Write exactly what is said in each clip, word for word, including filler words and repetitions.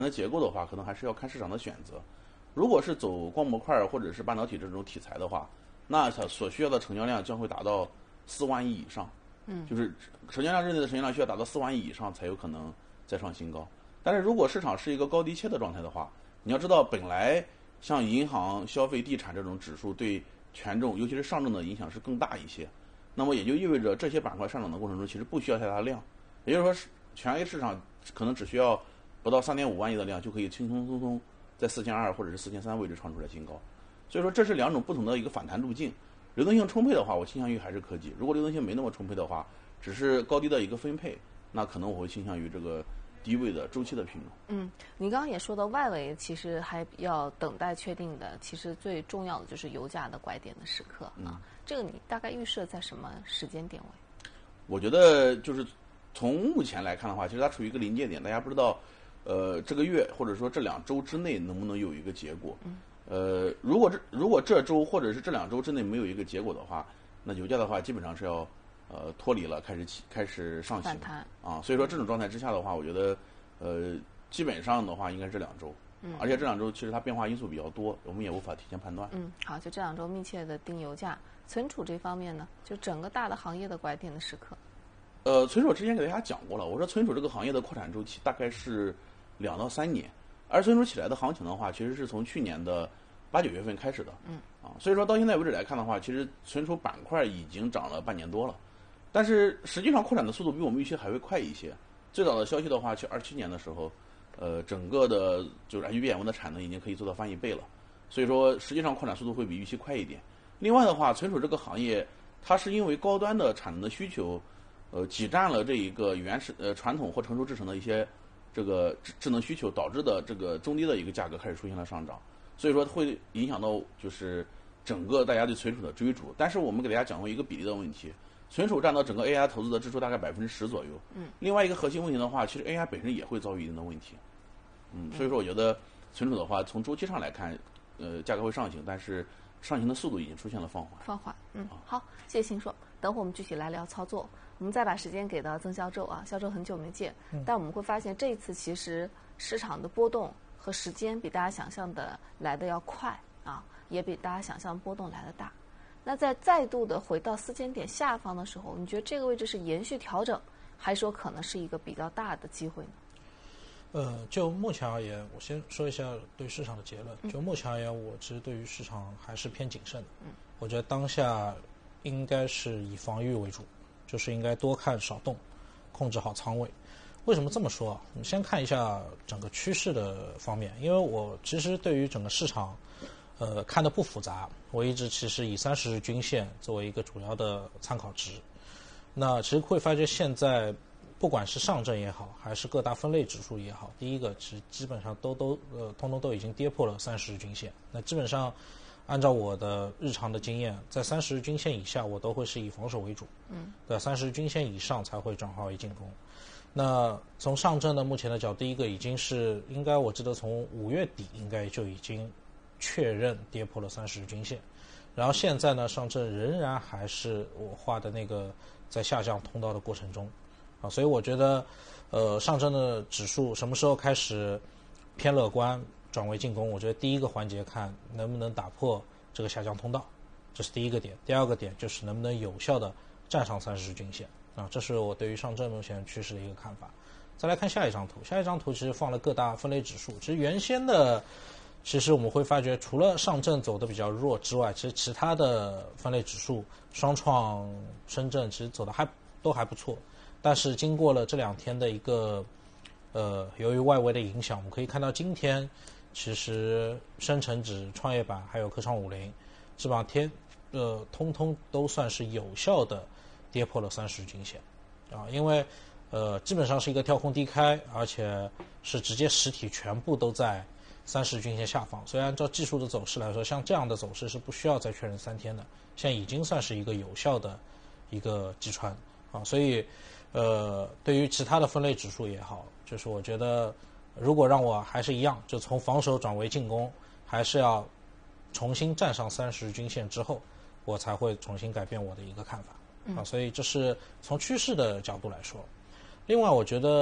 的结构的话，可能还是要看市场的选择。如果是走光模块或者是半导体这种题材的话，那它所需要的成交量将会达到四万亿以上。嗯，就是成交量日内的成交量需要达到四万亿以上才有可能再创新高。但是如果市场是一个高低切的状态的话，你要知道，本来像银行、消费、地产这种指数对权重，尤其是上证的影响是更大一些。那么也就意味着这些板块上涨的过程中，其实不需要太大的量，也就是说，全 A 市场可能只需要不到三点五万亿的量，就可以轻轻松松在四千二或者是四千三位置创出来新高。所以说，这是两种不同的一个反弹路径。流动性充沛的话，我倾向于还是科技；如果流动性没那么充沛的话，只是高低的一个分配，那可能我会倾向于这个低位的周期的品种。 嗯，你刚刚也说到外围，其实还要等待确定的，其实最重要的就是油价的拐点的时刻啊。嗯、这个你大概预设在什么时间点位？ 我觉得就是从目前来看的话，其实它处于一个临界点，大家不知道，呃，这个月或者说这两周之内能不能有一个结果。嗯。呃，如果这如果这周或者是这两周之内没有一个结果的话，那油价的话基本上是要呃脱离了，开始起开始上行啊。所以说这种状态之下的话，我觉得呃基本上的话应该是这两周，嗯，而且这两周其实它变化因素比较多，我们也无法提前判断。 嗯，好，就这两周密切的盯油价。存储这方面呢，就整个大的行业的拐点的时刻。 呃，存储之前给大家讲过了，我说存储这个行业的扩产周期大概是两到三年，而存储起来的行情的话，其实是从去年的八九月份开始的。嗯，啊，所以说到现在为止来看的话，其实存储板块已经涨了半年多了，但是实际上扩产的速度比我们预期还会快一些。最早的消息的话，就二七年的时候，呃，整个的就是 H B M 的产能已经可以做到翻一倍了，所以说实际上扩产速度会比预期快一点。另外的话，存储这个行业，它是因为高端的产能的需求，呃，挤占了这一个原始呃传统或成熟制程的一些这个智智能需求，导致的这个中低的一个价格开始出现了上涨，所以说会影响到就是整个大家对存储的追逐。但是我们给大家讲过一个比例的问题，存储占到整个 A I 投资的支出大概百分之十左右。嗯。另外一个核心问题的话，其实 A I 本身也会遭遇一定的问题。嗯，所以说我觉得存储的话，从周期上来看，呃，价格会上行，但是上行的速度已经出现了放缓。 放缓，嗯，好，谢谢新硕。等会儿我们具体来聊操作。我们再把时间给到曾销售啊，销售很久没见，嗯、但我们会发现这一次其实市场的波动和时间比大家想象的来的要快啊，也比大家想象波动来的大。那在再度的回到四千点下方的时候，你觉得这个位置是延续调整，还是说可能是一个比较大的机会呢？ 呃，就目前而言，我先说一下对市场的结论。就目前而言，我其实对于市场还是偏谨慎的。嗯，我觉得当下应该是以防御为主，就是应该多看少动，控制好仓位。为什么这么说啊？我们先看一下整个趋势的方面，因为我其实对于整个市场，呃，看的不复杂。我一直其实以三十日均线作为一个主要的参考值。那其实会发觉现在，不管是上证也好，还是各大分类指数也好，第一个其实基本上都都呃，通通都已经跌破了三十日均线。那基本上，按照我的日常的经验，在三十日均线以下，我都会是以防守为主。嗯，在三十日均线以上才会转化为进攻。那从上证的目前的角，第一个已经是应该我记得从五月底应该就已经确认跌破了三十日均线，然后现在呢，上证仍然还是我画的那个在下降通道的过程中。啊，所以我觉得，呃，上证的指数什么时候开始偏乐观转为进攻？我觉得第一个环节看能不能打破这个下降通道，这是第一个点。第二个点就是能不能有效的站上三十日均线啊，这是我对于上证目前趋势的一个看法。再来看下一张图，下一张图其实放了各大分类指数。其实原先的，其实我们会发觉，除了上证走的比较弱之外，其实其他的分类指数，双创、深圳其实走的还都还不错。但是经过了这两天的一个，呃，由于外围的影响，我们可以看到今天其实深成指、创业板还有科创五零，基本上天，呃，通通都算是有效的跌破了三十日均线，啊，因为呃基本上是一个跳空低开，而且是直接实体全部都在三十日均线下方，所以按照技术的走势来说，像这样的走势是不需要再确认三天的，现在已经算是一个有效的一个击穿啊，所以。呃，对于其他的分类指数也好，就是我觉得，如果让我还是一样，就从防守转为进攻，还是要重新站上三十日均线之后，我才会重新改变我的一个看法。啊，所以这是从趋势的角度来说。另外，我觉得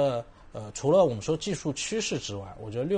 呃，除了我们说技术趋势之外，我觉得六